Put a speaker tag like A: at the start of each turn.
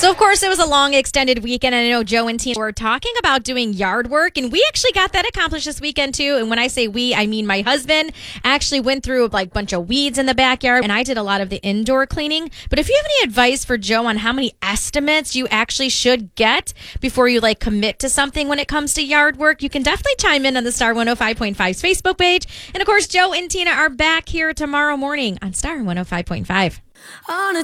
A: So, of course, it was a long extended weekend. And I know Joe and Tina were talking about doing yard work. And we actually got that accomplished this weekend, too. And when I say we, I mean my husband actually went through like a bunch of weeds in the backyard. And I did a lot of the indoor cleaning. But if you have any advice for Joe on how many estimates you actually should get before you like commit to something when it comes to yard work, you can definitely chime in on the Star 105.5's Facebook page. And, of course, Joe and Tina are back here tomorrow morning on Star 105.5.